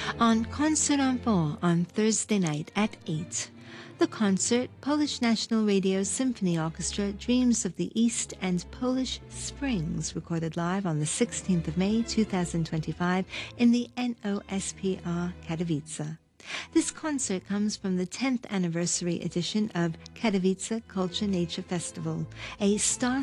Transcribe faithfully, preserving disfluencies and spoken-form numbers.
On Concert en Pau on Thursday night at eight. The concert, Polish National Radio Symphony Orchestra Dreams of the East and Polish Springs, recorded live on the sixteenth of May two thousand twenty-five in the N O S P R Katowice. This concert comes from the tenth anniversary edition of Katowice Culture Nature Festival, a star